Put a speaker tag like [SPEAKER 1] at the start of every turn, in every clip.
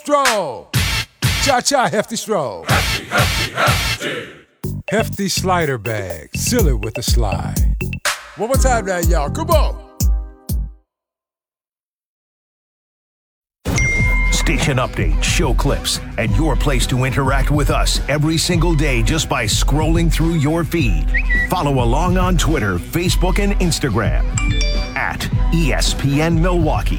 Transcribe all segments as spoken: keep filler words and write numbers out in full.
[SPEAKER 1] Stroll. Cha-cha, hefty stroll.
[SPEAKER 2] Hefty, hefty, hefty.
[SPEAKER 1] Hefty slider bag. Seal it with a slide. One more time now, y'all. Come on.
[SPEAKER 3] Station updates, show clips, and your place to interact with us every single day just by scrolling through your feed. Follow along on Twitter, Facebook, and Instagram at E S P N Milwaukee.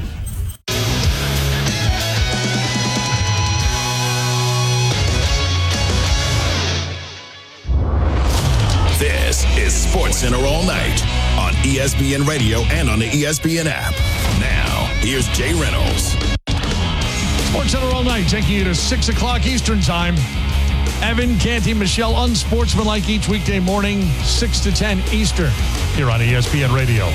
[SPEAKER 2] This is SportsCenter All Night on E S P N Radio and on the E S P N app. Now, here's Jay Reynolds.
[SPEAKER 4] SportsCenter All Night, taking you to six o'clock Eastern Time. Evan, Canty, Michelle, unsportsmanlike each weekday morning, six to ten Eastern, here on E S P N Radio.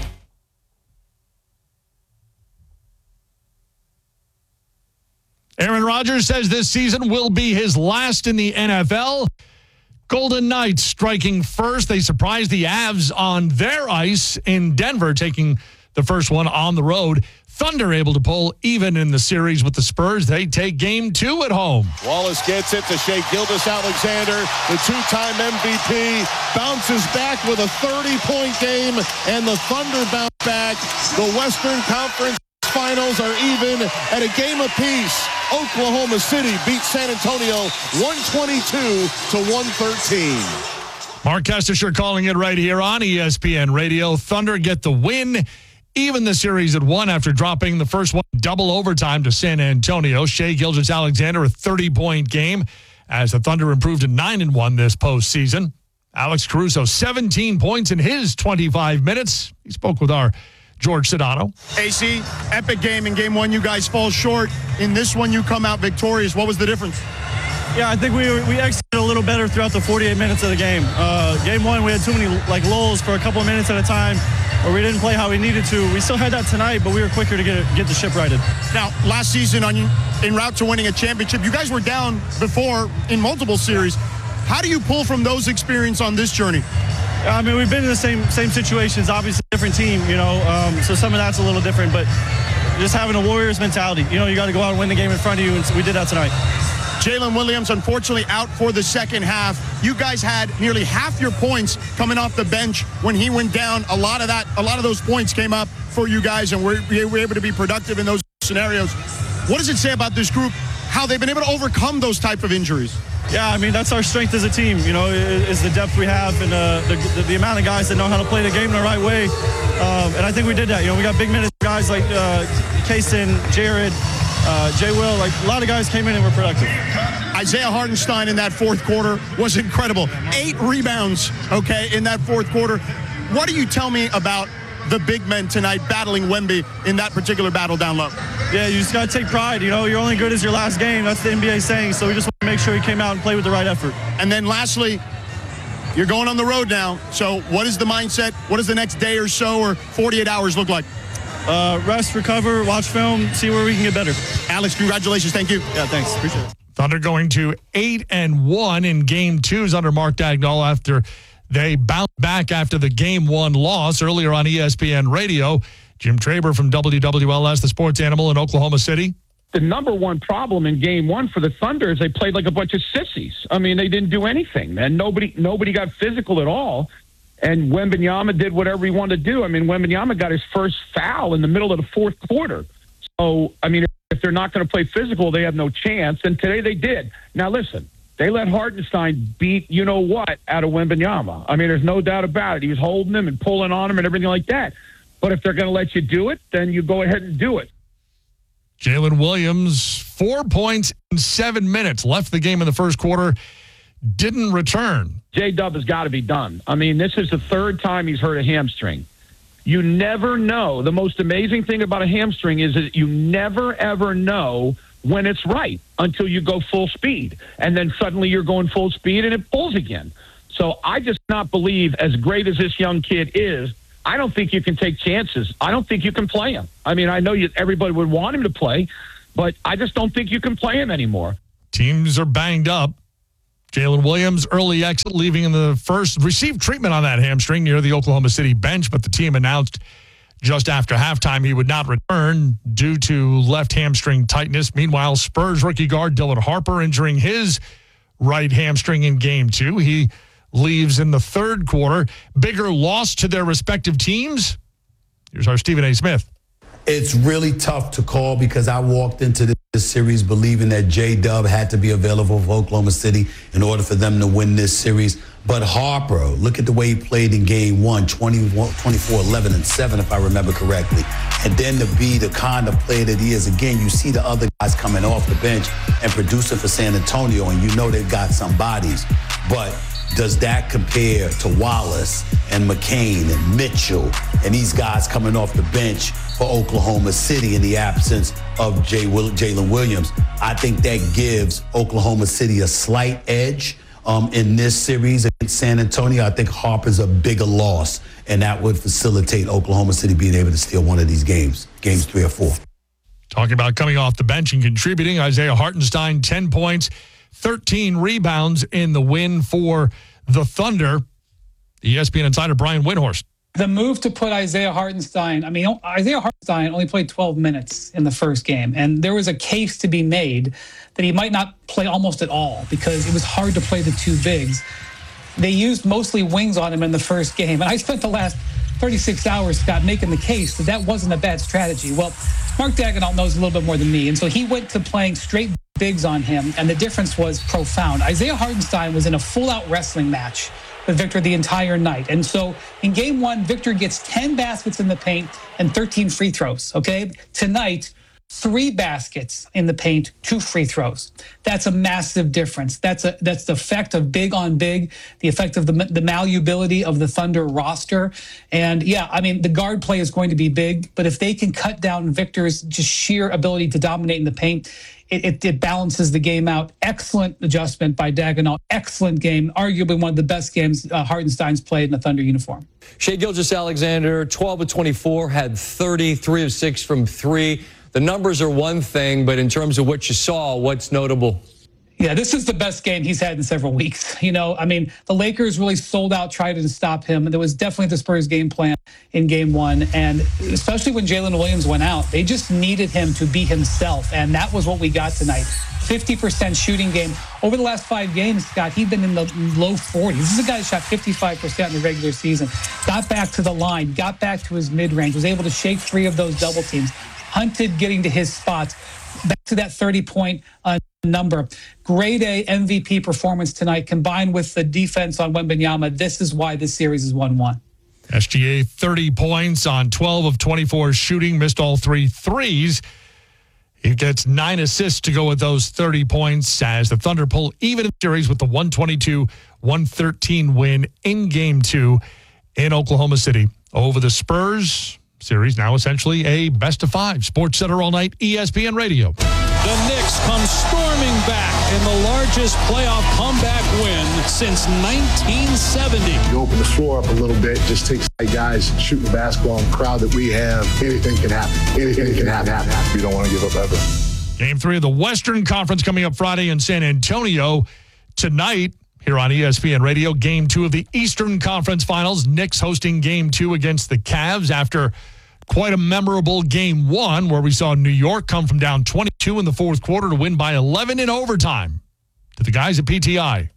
[SPEAKER 4] Aaron Rodgers says this season will be his last in the N F L. Golden Knights striking first. They surprised the Avs on their ice in Denver, taking the first one on the road. Thunder able to pull even in the series with the Spurs. They take game two at home.
[SPEAKER 5] Wallace gets it to Shai Gilgeous-Alexander, the two-time M V P, bounces back with a thirty-point game, and the Thunder bounce back. The Western Conference Finals are even at a game apiece. Oklahoma City beats San Antonio one twenty-two to one thirteen.
[SPEAKER 4] Mark Kestisher calling it right here on E S P N Radio. Thunder get the win. Even the series at one after dropping the first one double overtime to San Antonio. Shai Gilgeous-Alexander, a thirty-point game as the Thunder improved to nine and one this postseason. Alex Caruso, seventeen points in his twenty-five minutes. He spoke with our George Sedano.
[SPEAKER 6] A C, epic game in game one. You guys fall short. In this one, you come out victorious. What was the difference?
[SPEAKER 7] Yeah, I think we were, we exited a little better throughout the forty-eight minutes of the game. Uh, game one, we had too many like lulls for a couple of minutes at a time, or we didn't play how we needed to. We still had that tonight, but we were quicker to get it, get the ship righted.
[SPEAKER 6] Now, last season, on en route to winning a championship, you guys were down before in multiple series. How do you pull from those experiences on this journey?
[SPEAKER 7] I mean, we've been in the same same situations. Obviously, different team, you know, um, so some of that's a little different. But just having a Warriors mentality, you know, you got to go out and win the game in front of you, and we did that tonight.
[SPEAKER 6] Jalen Williams, unfortunately, out for the second half. You guys had nearly half your points coming off the bench when he went down. A lot of that, a lot of those points came up for you guys, and we're, we're able to be productive in those scenarios. What does it say about this group, how they've been able to overcome those type of injuries?
[SPEAKER 7] Yeah, I mean, that's our strength as a team, you know, is the depth we have and uh, the, the, the amount of guys that know how to play the game the right way. Um, and I think we did that. You know, we got big minutes guys like uh, Kaysen, Jared, uh, Jay Will. Like, a lot of guys came in and were productive.
[SPEAKER 6] Isaiah Hartenstein in that fourth quarter was incredible. Eight rebounds, okay, in that fourth quarter. What do you tell me about the big men tonight battling Wemby in that particular battle down low?
[SPEAKER 7] Yeah, you just got to take pride. You know, you're only good as your last game. That's the N B A saying. So we just want to make sure he came out and played with the right effort.
[SPEAKER 6] And then lastly, you're going on the road now. So what is the mindset? What does the next day or so or forty-eight hours look like?
[SPEAKER 7] Uh, rest, recover, watch film, see where we can get better.
[SPEAKER 6] Alex, congratulations. Thank you.
[SPEAKER 7] Yeah, thanks. Appreciate it.
[SPEAKER 4] Thunder going to eight and one in game twos under Mark Dagnall after they bounced back after the game one loss earlier on E S P N Radio. Jim Traber from W W L S, the sports animal in Oklahoma City.
[SPEAKER 8] The number one problem in game one for the Thunder is they played like a bunch of sissies. I mean, they didn't do anything, and nobody nobody got physical at all. And Wembanyama did whatever he wanted to do. I mean, Wembanyama got his first foul in the middle of the fourth quarter. So, I mean, if they're not going to play physical, they have no chance. And today they did. Now, listen, they let Hartenstein beat you-know-what out of Wembanyama. I mean, there's no doubt about it. He was holding him and pulling on him and everything like that. But if they're going to let you do it, then you go ahead and do it.
[SPEAKER 4] Jalen Williams, four points in seven minutes, left the game in the first quarter, didn't return.
[SPEAKER 8] J-Dub has got to be done. I mean, this is the third time he's hurt a hamstring. You never know. The most amazing thing about a hamstring is that you never, ever know when it's right until you go full speed. And then suddenly you're going full speed and it pulls again. So I just not believe, as great as this young kid is, I don't think you can take chances. I don't think you can play him. I mean, I know you, everybody would want him to play, but I just don't think you can play him anymore.
[SPEAKER 4] Teams are banged up. Jalen Williams, early exit, leaving in the first, received treatment on that hamstring near the Oklahoma City bench, but the team announced just after halftime he would not return due to left hamstring tightness. Meanwhile, Spurs rookie guard Dylan Harper injuring his right hamstring in game two. He leaves in the third quarter. Bigger loss to their respective teams? Here's our Stephen A. Smith.
[SPEAKER 9] It's really tough to call because I walked into this series believing that J-Dub had to be available for Oklahoma City in order for them to win this series. But Harper, look at the way he played in game one, twenty-one, twenty-four, eleven, and seven, if I remember correctly. And then to be the kind of player that he is, again, you see the other guys coming off the bench and producing for San Antonio, and you know they've got some bodies. But does that compare to Wallace and McCain and Mitchell and these guys coming off the bench for Oklahoma City in the absence of Jay Will- Jalen Williams? I think that gives Oklahoma City a slight edge um, in this series against San Antonio. I think Harper's a bigger loss, and that would facilitate Oklahoma City being able to steal one of these games, games three or four.
[SPEAKER 4] Talking about coming off the bench and contributing, Isaiah Hartenstein, ten points, thirteen rebounds in the win for the Thunder. E S P N insider Brian Windhorst.
[SPEAKER 10] The move to put Isaiah Hartenstein, I mean, Isaiah Hartenstein only played twelve minutes in the first game, and there was a case to be made that he might not play almost at all because it was hard to play the two bigs. They used mostly wings on him in the first game, and I spent the last thirty-six hours, Scott, making the case that that wasn't a bad strategy. Well, Mark Daigneault knows a little bit more than me, and so he went to playing straight bigs on him, and the difference was profound. Isaiah Hartenstein was in a full-out wrestling match with Victor the entire night. And so in game one, Victor gets ten baskets in the paint and thirteen free throws, okay? Tonight, three baskets in the paint, two free throws. That's a massive difference. That's a that's the effect of big on big, the effect of the, the malleability of the Thunder roster. And yeah, I mean, the guard play is going to be big, but if they can cut down Victor's just sheer ability to dominate in the paint, It, it, it balances the game out. Excellent adjustment by Daigneault. Excellent game. Arguably one of the best games uh, Hartenstein's played in a Thunder uniform.
[SPEAKER 11] Shai Gilgeous-Alexander, twelve of twenty-four, had thirty, three of six from three. The numbers are one thing, but in terms of what you saw, what's notable?
[SPEAKER 10] Yeah, this is the best game he's had in several weeks. You know, I mean, the Lakers really sold out, tried to stop him. There was definitely the Spurs game plan in game one. And especially when Jalen Williams went out, they just needed him to be himself. And that was what we got tonight. fifty percent shooting game. Over the last five games, Scott, he'd been in the low forties. This is a guy that shot fifty-five percent in the regular season. Got back to the line, got back to his mid-range, was able to shake free of those double teams. Hunted getting to his spots. Back to that thirty-point uh, number. Grade A M V P performance tonight combined with the defense on Wembanyama. This is why this series is one one.
[SPEAKER 4] S G A thirty points on twelve of twenty-four shooting, missed all three threes. He gets nine assists to go with those thirty points as the Thunder pull even in the series with the one twenty-two one thirteen win in game two in Oklahoma City over the Spurs. Series now essentially a best of five. Sports Center all night, E S P N Radio.
[SPEAKER 12] The Knicks come storming back in the largest playoff comeback win since nineteen seventy.
[SPEAKER 13] You open the floor up a little bit, just takes guys shooting the basketball in the crowd that we have. Anything can happen. Anything can happen. We don't want to give up ever.
[SPEAKER 4] Game three of the Western Conference coming up Friday in San Antonio. Tonight, here on E S P N Radio, game two of the Eastern Conference Finals. Knicks hosting game two against the Cavs after quite a memorable game one where we saw New York come from down twenty-two in the fourth quarter to win by eleven in overtime to the guys at P T I.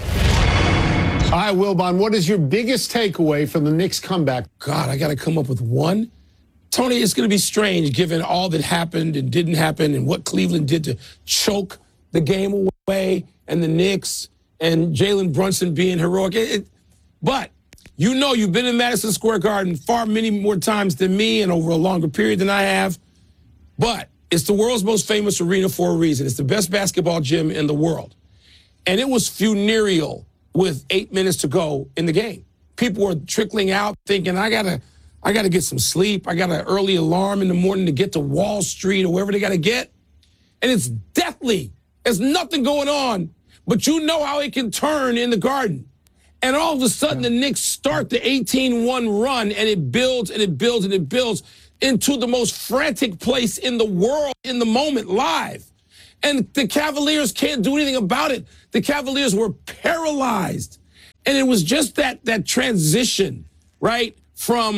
[SPEAKER 13] All right, Wilbon, what is your biggest takeaway from the Knicks comeback?
[SPEAKER 14] God, I got to come up with one. Tony, it's going to be strange given all that happened and didn't happen and what Cleveland did to choke the game away and the Knicks and Jalen Brunson being heroic. It, it, but you know you've been in Madison Square Garden far many more times than me and over a longer period than I have. But it's the world's most famous arena for a reason. It's the best basketball gym in the world. And it was funereal with eight minutes to go in the game. People were trickling out thinking, I gotta, I gotta get some sleep. I got an early alarm in the morning to get to Wall Street or wherever they gotta get. And it's deathly. There's nothing going on. But you know how it can turn in the Garden. And all of a sudden, the Knicks start the eighteen one run, and it builds and it builds and it builds into the most frantic place in the world in the moment, live. And the Cavaliers can't do anything about it. The Cavaliers were paralyzed. And it was just that that transition, right, from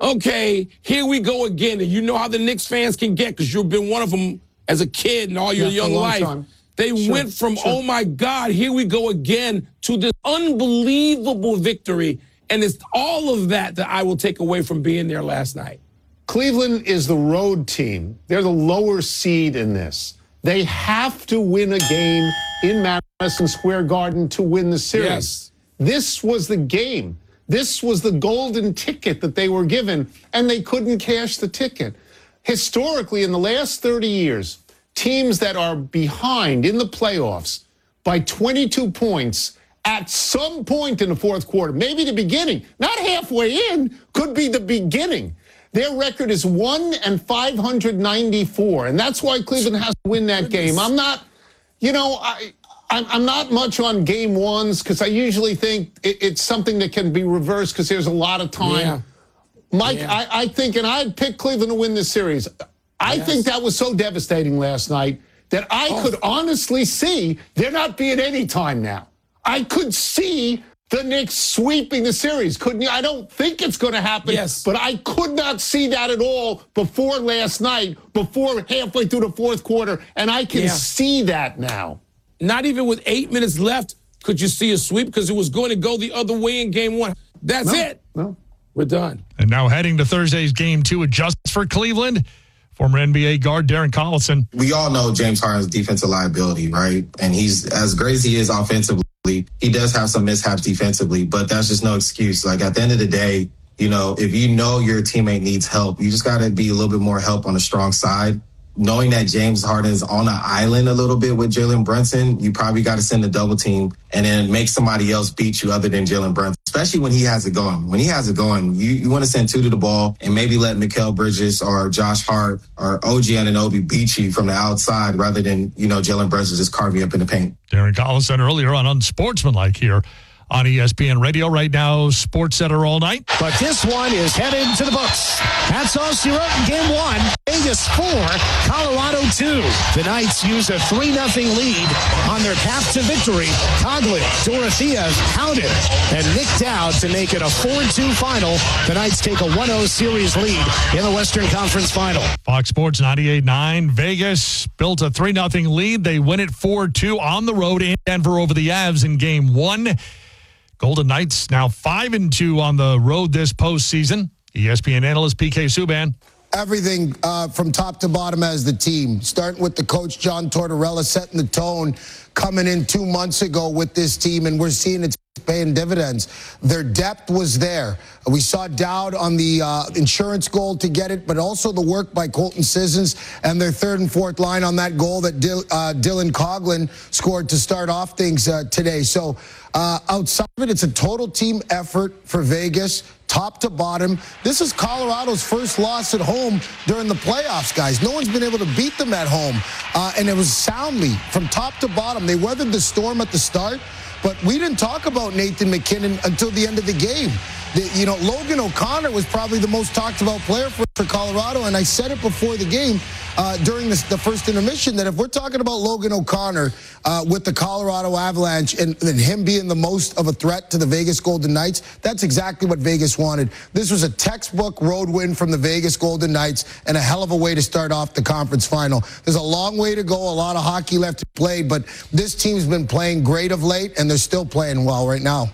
[SPEAKER 14] okay, here we go again. And you know how the Knicks fans can get because you've been one of them as a kid and all your
[SPEAKER 15] yeah,
[SPEAKER 14] young life.
[SPEAKER 15] Time.
[SPEAKER 14] They
[SPEAKER 15] sure,
[SPEAKER 14] went from,
[SPEAKER 15] sure.
[SPEAKER 14] oh, my God, here we go again, to this unbelievable victory. And it's all of that that I will take away from being there last night.
[SPEAKER 15] Cleveland is the road team. They're the lower seed in this. They have to win a game in Madison Square Garden to win the series.
[SPEAKER 14] Yes.
[SPEAKER 15] This was the game. This was the golden ticket that they were given, and they couldn't cash the ticket. Historically, in the last thirty years, teams that are behind in the playoffs by twenty-two points at some point in the fourth quarter, maybe the beginning, not halfway in, could be the beginning. Their record is one and five hundred ninety-four, and that's why Cleveland has to win that game. I'm not, you know, I, I'm not much on game ones because I usually think it's something that can be reversed because there's a lot of time.
[SPEAKER 14] Yeah.
[SPEAKER 15] Mike,
[SPEAKER 14] yeah.
[SPEAKER 15] I, I think, and I'd pick Cleveland to win this series. I
[SPEAKER 14] yes.
[SPEAKER 15] think that was so devastating last night that I oh. could honestly see there not being any time now. I could see the Knicks sweeping the series, couldn't you? I don't think it's going to happen,
[SPEAKER 14] yes.
[SPEAKER 15] but I could not see that at all before last night, before halfway through the fourth quarter, and I can
[SPEAKER 14] yeah.
[SPEAKER 15] see that now.
[SPEAKER 14] Not even with eight minutes left could you see a sweep because it was going to go the other way in game one. That's
[SPEAKER 15] no,
[SPEAKER 14] it.
[SPEAKER 15] No,
[SPEAKER 14] we're done.
[SPEAKER 4] And now heading to Thursday's game two adjustments for Cleveland. Former N B A guard Darren Collison.
[SPEAKER 16] We all know James Harden's defensive liability, right? And he's as great as he is offensively. He does have some mishaps defensively, but that's just no excuse. Like at the end of the day, you know, if you know your teammate needs help, you just got to be a little bit more help on the strong side. Knowing that James Harden is on an island a little bit with Jalen Brunson, you probably got to send a double team and then make somebody else beat you other than Jalen Brunson, especially when he has it going. When he has it going, you, you want to send two to the ball and maybe let Mikal Bridges or Josh Hart or O G Anunoby beat you from the outside rather than, you know, Jalen Brunson just carve you up in the paint.
[SPEAKER 4] Darren Collison earlier on Unsportsmanlike here on E S P N Radio. Right now, Sports Center all night.
[SPEAKER 17] But this one is headed to the books. Hats off, Zero in game one. Vegas four, Colorado two. The Knights use a three nothing lead on their path to victory. Cogley, Dorothea, Howden, and Nick Dowd to make it a four two final. The Knights take a one oh series lead in the Western Conference Final.
[SPEAKER 4] Fox Sports ninety-eight nine. Vegas built a three nothing lead. They win it four two on the road in Denver over the Avs in game one. Golden Knights now five and two on the road this postseason. E S P N analyst P K Subban.
[SPEAKER 18] Everything uh, from top to bottom as the team, starting with the coach, John Tortorella, setting the tone coming in two months ago with this team, and we're seeing it's paying dividends. Their depth was there. We saw Dowd on the uh, insurance goal to get it, but also the work by Colton Sissons and their third and fourth line on that goal that Dil- uh, Dylan Coghlan scored to start off things uh, today. So uh, outside of it, it's a total team effort for Vegas. Top to bottom. This is Colorado's first loss at home during the playoffs, guys. No one's been able to beat them at home. Uh, and it was soundly from top to bottom. They weathered the storm at the start, but we didn't talk about Nathan McKinnon until the end of the game. The, you know, Logan O'Connor was probably the most talked about player for, for Colorado, and I said it before the game uh, during this, the first intermission that if we're talking about Logan O'Connor uh, with the Colorado Avalanche and, and him being the most of a threat to the Vegas Golden Knights, that's exactly what Vegas wanted. This was a textbook road win from the Vegas Golden Knights and a hell of a way to start off the conference final. There's a long way to go, a lot of hockey left to play, but this team's been playing great of late, and they're still playing well right now.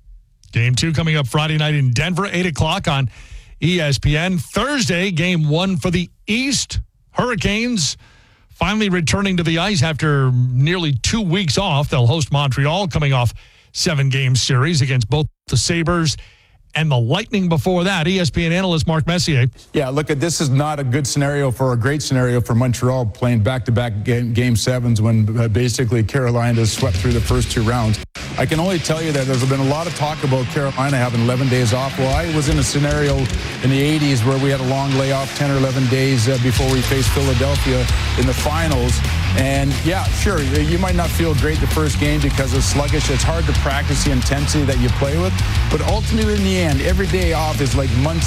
[SPEAKER 4] Game two coming up Friday night in Denver, eight o'clock on E S P N. Thursday, game one for the East. Hurricanes finally returning to the ice after nearly two weeks off. They'll host Montreal coming off seven-game series against both the Sabres and the Lightning before that. E S P N analyst Mark Messier.
[SPEAKER 19] Yeah, look, at this is not a good scenario for a great scenario for Montreal playing back-to-back game, game sevens when uh, basically Carolina swept through the first two rounds. I can only tell you that there's been a lot of talk about Carolina having eleven days off. Well, I was in a scenario in the eighties where we had a long layoff, ten or eleven days uh, before we faced Philadelphia in the finals. And yeah, sure, you might not feel great the first game because it's sluggish. It's hard to practice the intensity that you play with. But ultimately, in the end, every day off is like months of rest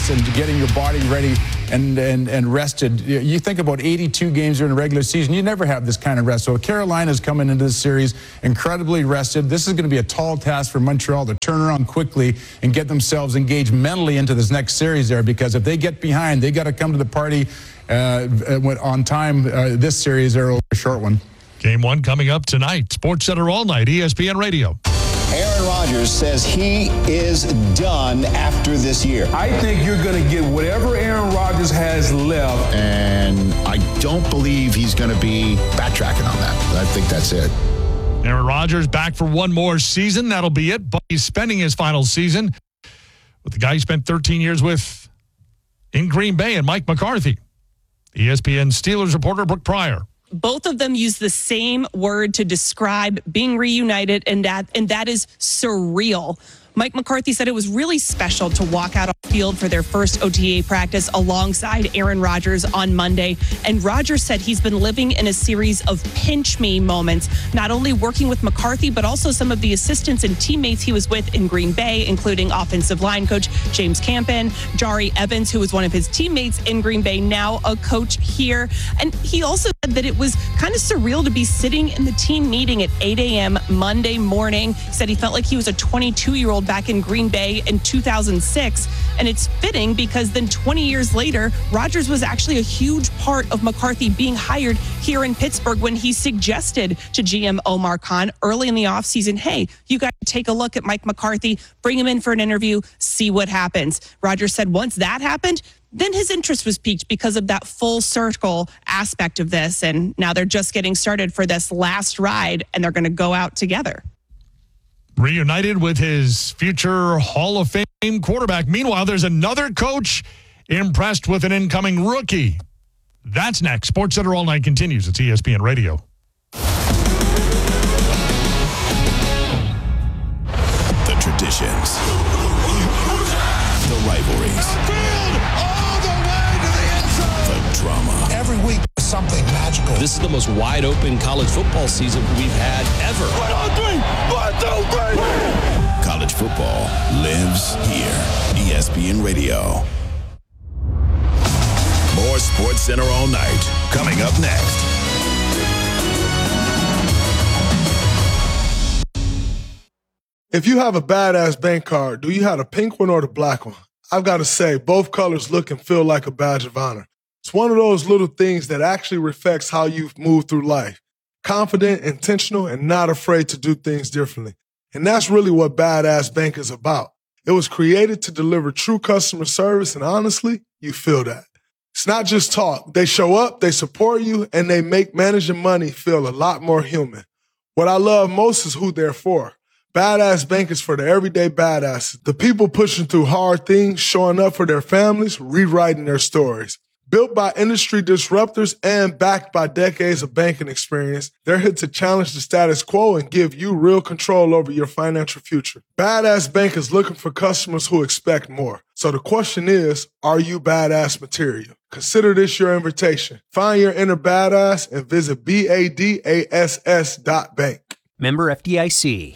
[SPEAKER 19] fitness and getting your body ready and, and, and rested. You think about eighty-two games during the regular season, you never have this kind of rest. So Carolina's coming into this series incredibly rested. This is going to be a tall task for Montreal to turn around quickly and get themselves engaged mentally into this next series there, because if they get behind, they got to come to the party uh, on time uh, this series or a short one.
[SPEAKER 4] Game one coming up tonight. Sports Center all night, E S P N Radio.
[SPEAKER 20] Aaron Rodgers says he is done after this year.
[SPEAKER 21] I think you're going to get whatever Aaron Rodgers has left.
[SPEAKER 22] And I don't believe he's going to be backtracking on that. I think that's it.
[SPEAKER 4] Aaron Rodgers back for one more season. That'll be it. But he's spending his final season with the guy he spent thirteen years with in Green Bay, and Mike McCarthy. E S P N Steelers reporter Brooke Pryor.
[SPEAKER 23] Both of them use the same word to describe being reunited, and that and that is surreal. Mike McCarthy said it was really special to walk out on the field for their first O T A practice alongside Aaron Rodgers on Monday. And Rodgers said he's been living in a series of pinch me moments, not only working with McCarthy, but also some of the assistants and teammates he was with in Green Bay, including offensive line coach James Campen, Jari Evans, who was one of his teammates in Green Bay, now a coach here. And he also said that it was kind of surreal to be sitting in the team meeting at eight a.m. Monday morning. He said he felt like he was a twenty-two-year-old back in Green Bay in two thousand six. And it's fitting because then twenty years later, Rodgers was actually a huge part of McCarthy being hired here in Pittsburgh when he suggested to G M Omar Khan early in the offseason, hey, you got to take a look at Mike McCarthy, bring him in for an interview, see what happens. Rodgers said once that happened, then his interest was piqued because of that full circle aspect of this. And now they're just getting started for this last ride, and they're going to go out together.
[SPEAKER 4] Reunited with his future Hall of Fame quarterback. Meanwhile, there's another coach impressed with an incoming rookie. That's next. Sports Center All Night continues. It's E S P N Radio.
[SPEAKER 2] The traditions. The rivalries.
[SPEAKER 17] All the way to the end zone.
[SPEAKER 2] The drama.
[SPEAKER 17] Every week, something magical.
[SPEAKER 24] This is the most wide open college football season we've had ever.
[SPEAKER 17] One, on three. One, two, three.
[SPEAKER 2] College football lives here. E S P N Radio. More Sports Center All Night coming up next.
[SPEAKER 25] If you have a badass bank card, do you have the pink one or the black one? I've got to say, both colors look and feel like a badge of honor. It's one of those little things that actually reflects how you've moved through life. Confident, intentional, and not afraid to do things differently. And that's really what Badass Bank is about. It was created to deliver true customer service, and honestly, you feel that. It's not just talk. They show up, they support you, and they make managing money feel a lot more human. What I love most is who they're for. Badass Bank is for the everyday badasses, the people pushing through hard things, showing up for their families, rewriting their stories. Built by industry disruptors and backed by decades of banking experience, they're here to challenge the status quo and give you real control over your financial future. Badass Bank is looking for customers who expect more. So the question is, are you badass material? Consider this your invitation. Find your inner badass and visit B A D A S S dot bank.
[SPEAKER 26] Member F D I C.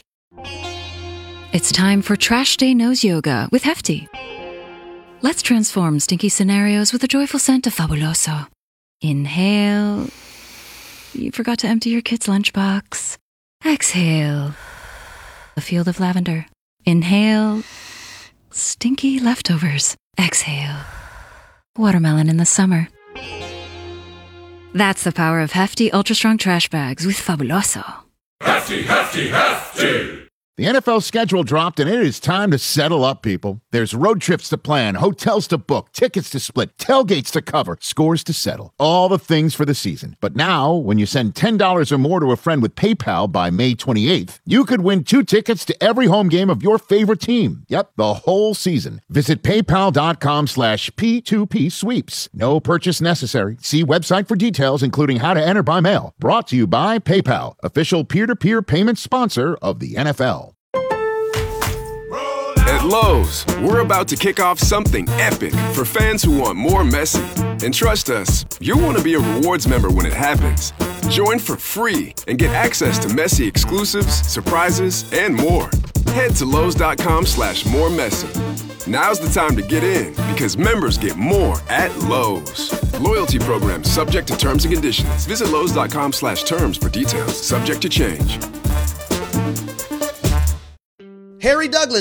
[SPEAKER 27] It's time for Trash Day Nose Yoga with Hefty. Let's transform stinky scenarios with the joyful scent of Fabuloso. Inhale. You forgot to empty your kid's lunchbox. Exhale. A field of lavender. Inhale. Stinky leftovers. Exhale. Watermelon in the summer. That's the power of Hefty Ultra Strong Trash Bags with Fabuloso.
[SPEAKER 28] Hefty, hefty, hefty!
[SPEAKER 29] The N F L schedule dropped, and it is time to settle up, people. There's road trips to plan, hotels to book, tickets to split, tailgates to cover, scores to settle. All the things for the season. But now, when you send ten dollars or more to a friend with PayPal by May twenty-eighth, you could win two tickets to every home game of your favorite team. Yep, the whole season. Visit paypal.com slash P2P sweeps. No purchase necessary. See website for details, including how to enter by mail. Brought to you by PayPal, official peer-to-peer payment sponsor of the N F L.
[SPEAKER 30] At Lowe's, we're about to kick off something epic for fans who want more Messi. And trust us, you'll want to be a rewards member when it happens. Join for free and get access to Messi exclusives, surprises, and more. Head to Lowe's.com slash more Messi. Now's the time to get in because members get more at Lowe's. Loyalty program subject to terms and conditions. Visit Lowe's.com slash terms for details. Subject to change.
[SPEAKER 1] Harry Douglas